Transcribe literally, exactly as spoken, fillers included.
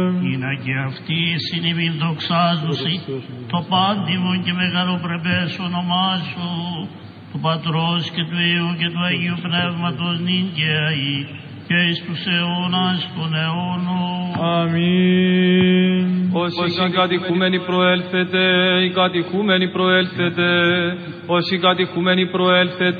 Είναι και αυτή συνειδήν δοξάζουση το πάντιμο και μεγαλοπρεπές όνομά σου, του Πατρός και του Υιού και του Αγίου Πνεύματος νυν και αεί και εις τους αιώνας των αιώνων. Αμήν. Όσοι κατηχούμενοι προέλθετε, οι κατηχούμενοι προέλθετε, όσοι κατηχούμενοι προέλθετε,